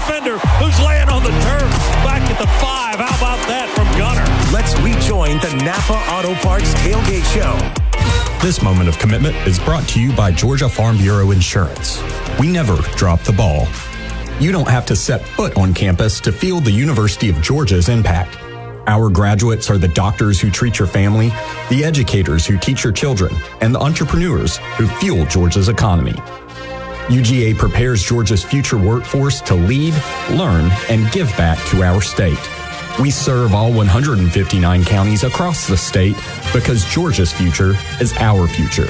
defender who's laying on the turf. Back at the 5. How about that from Gunner? Let's rejoin the Napa Auto Parts Tailgate Show. This moment of commitment is brought to you by Georgia Farm Bureau Insurance. We never drop the ball. You don't have to set foot on campus to feel the University of Georgia's impact. Our graduates are the doctors who treat your family, the educators who teach your children, and the entrepreneurs who fuel Georgia's economy. UGA prepares Georgia's future workforce to lead, learn, and give back to our state. We serve all 159 counties across the state because Georgia's future is our future.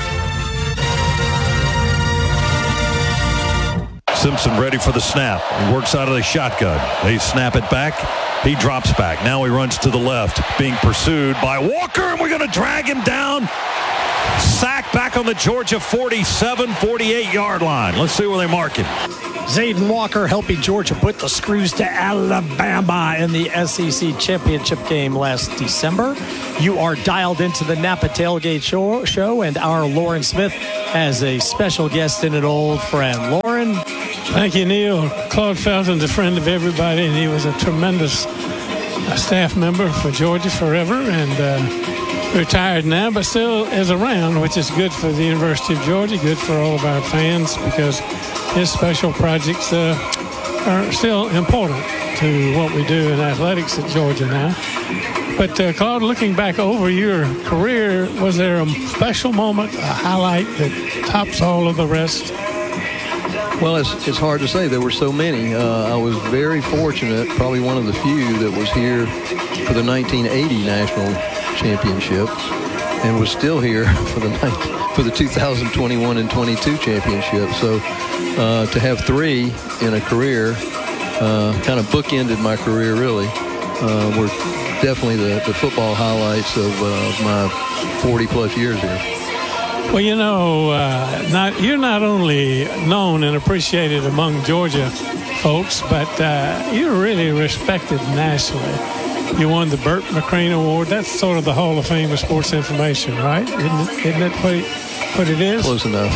Simpson ready for the snap. He works out of the shotgun. They snap it back. He drops back. Now he runs to the left, being pursued by Walker, and we're going to drag him down. Sack back on the Georgia 47, 48-yard line. Let's see where they mark him. Zayden Walker helping Georgia put the screws to Alabama in the SEC championship game last December. You are dialed into the Napa Tailgate Show, and our Lauren Smith has a special guest and an old friend. Lauren. Thank you, Neil. Claude Felton's a friend of everybody, and he was a tremendous staff member for Georgia forever, and retired now, but still is around, which is good for the University of Georgia, good for all of our fans, because his special projects are still important to what we do in athletics at Georgia now. But, Claude, looking back over your career, was there a special moment, a highlight that tops all of the rest? Well, it's hard to say. There were so many. I was very fortunate, probably one of the few that was here for the 1980 National Championship and was still here for the 2021 and 22 championship. So to have three in a career kind of bookended my career, really. Were definitely the football highlights of my 40-plus years here. Well, you know, you're not only known and appreciated among Georgia folks, but you're really respected nationally. You won the Burt McCrane Award. That's sort of the Hall of Fame of sports information, right? Isn't it what it is? Close enough.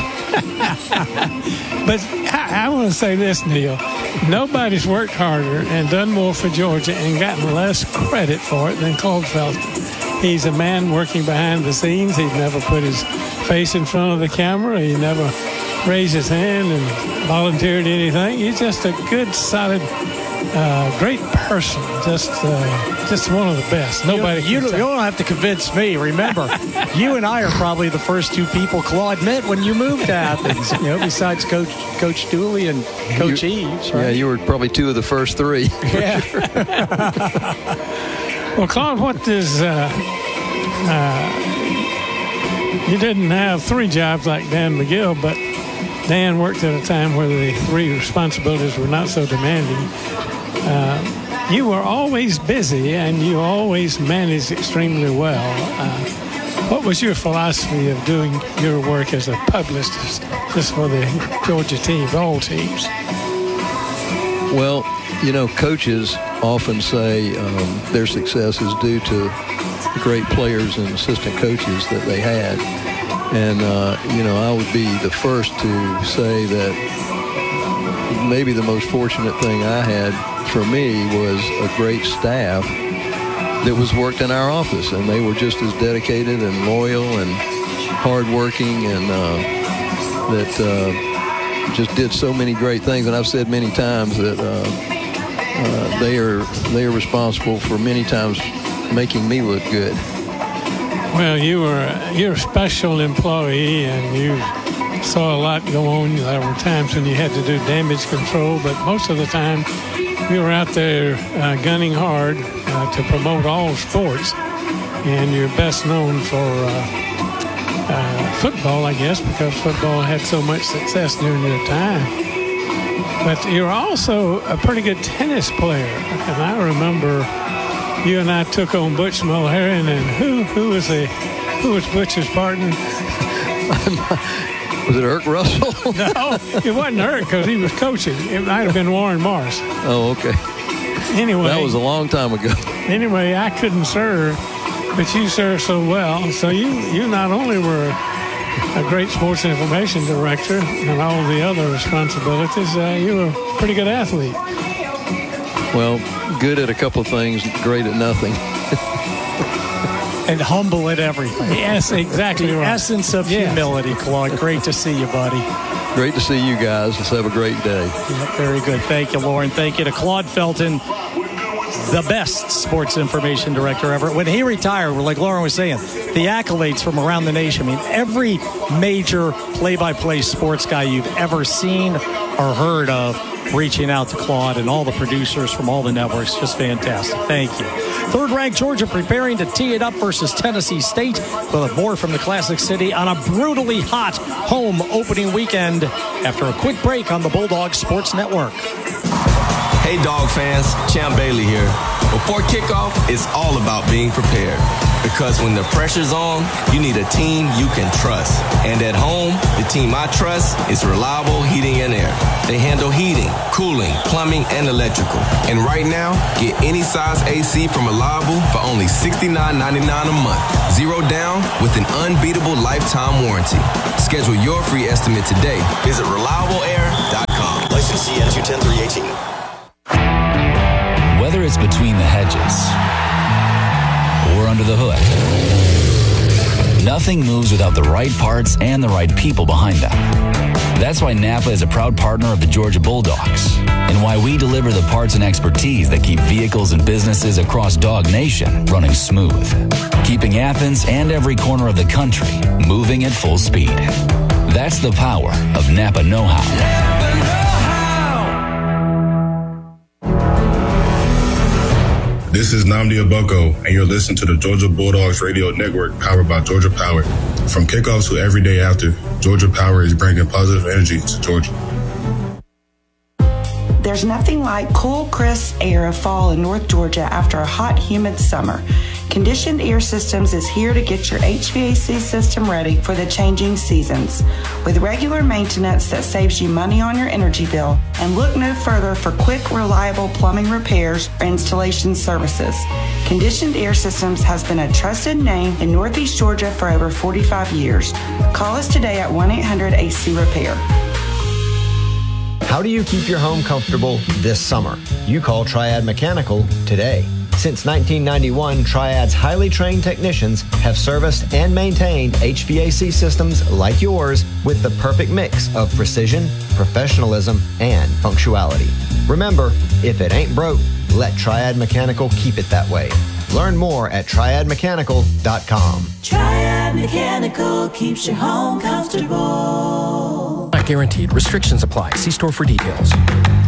But I want to say this, Neil. Nobody's worked harder and done more for Georgia and gotten less credit for it than Claude Felton. He's a man working behind the scenes. He'd never put his face in front of the camera. He never raised his hand and volunteered anything. He's just a good, solid, great person. Just one of the best. Nobody. You don't have to convince me. Remember, you and I are probably the first two people Claude met when you moved to Athens. Besides Coach Dooley and Coach Eves. Right? Yeah, you were probably two of the first three. Yeah. Well, Claude, what does you didn't have three jobs like Dan McGill, but Dan worked at a time where the three responsibilities were not so demanding. You were always busy, and you always managed extremely well. What was your philosophy of doing your work as a publicist just for the Georgia teams, all teams? Well, coaches often say their success is due to great players and assistant coaches that they had. And, I would be the first to say that maybe the most fortunate thing I had for me was a great staff that was worked in our office. And they were just as dedicated and loyal and hardworking and that just did so many great things. And I've said many times that they are responsible for many times making me look good. Well, you're a special employee, and you saw a lot go on. There were times when you had to do damage control, but most of the time you were out there gunning hard to promote all sports. And you're best known for football, I guess, because football had so much success during your time. But you're also a pretty good tennis player. And I remember you and I took on Butch Mulherin, and who was Butch's partner? Was it Irk Russell? No, it wasn't Irk because he was coaching. It might have been Warren Morris. Oh, okay. Anyway. That was a long time ago. Anyway, I couldn't serve, but you served so well. So you not only were a great sports information director and all the other responsibilities, you were a pretty good athlete. Well, good at a couple of things, great at nothing. And humble at everything. Yes, exactly The right. essence of humility, Claude. Great to see you, buddy. Great to see you guys. Let's have a great day. Yeah, very good. Thank you, Lauren. Thank you to Claude Felton, the best sports information director ever. When he retired, like Lauren was saying, the accolades from around the nation. I mean, every major play-by-play sports guy you've ever seen or heard of reaching out to Claude, and all the producers from all the networks. Just fantastic. Thank you. Third-ranked Georgia preparing to tee it up versus Tennessee State. We'll have more from the Classic City on a brutally hot home opening weekend after a quick break on the Bulldog Sports Network. Hey, Dog fans, Champ Bailey here. Before kickoff, it's all about being prepared. Because when the pressure's on, you need a team you can trust. And at home, the team I trust is Reliable Heating and Air. They handle heating, cooling, plumbing, and electrical. And right now, get any size AC from Reliable for only $69.99 a month. Zero down with an unbeatable lifetime warranty. Schedule your free estimate today. Visit ReliableAir.com. License CN 210-318. Whether it's between the hedges or under the hood, nothing moves without the right parts and the right people behind them. That's why Napa is a proud partner of the Georgia Bulldogs, and why we deliver the parts and expertise that keep vehicles and businesses across Dog Nation running smooth, keeping Athens and every corner of the country moving at full speed. That's the power of Napa know-how. This is Nnamdi Aboko, and you're listening to the Georgia Bulldogs Radio Network, powered by Georgia Power. From kickoff to every day after, Georgia Power is bringing positive energy to Georgia. There's nothing like cool, crisp air of fall in North Georgia after a hot, humid summer. Conditioned Air Systems is here to get your HVAC system ready for the changing seasons. With regular maintenance that saves you money on your energy bill, and look no further for quick, reliable plumbing repairs or installation services. Conditioned Air Systems has been a trusted name in Northeast Georgia for over 45 years. Call us today at 1-800-AC-REPAIR. How do you keep your home comfortable this summer? You call Triad Mechanical today. Since 1991, Triad's highly trained technicians have serviced and maintained HVAC systems like yours with the perfect mix of precision, professionalism, and punctuality. Remember, if it ain't broke, let Triad Mechanical keep it that way. Learn more at triadmechanical.com. Triad Mechanical keeps your home comfortable. Not guaranteed. Restrictions apply. See store for details.